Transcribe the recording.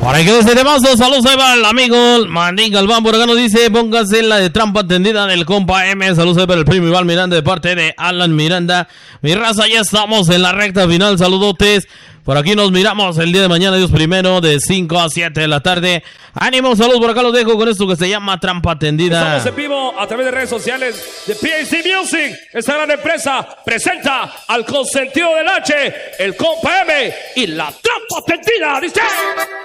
Por ahí quedó este temazo. Saludos ahí para el amigo Mandín Galván. Por acá nos dice, póngase la de trampa tendida del compa M. Saludos ahí para el primo Iván Miranda de parte de Alan Miranda. Mi raza, ya estamos en la recta final. Saludotes. Por aquí nos miramos el día de mañana, Dios primero, de 5 a 7 de la tarde. Ánimo, saludos, por acá los dejo con esto que se llama Trampa Tendida. Estamos en vivo a través de redes sociales de PAC Music. Esta gran empresa presenta al consentido del H, el compa M y la Trampa Tendida. Dice...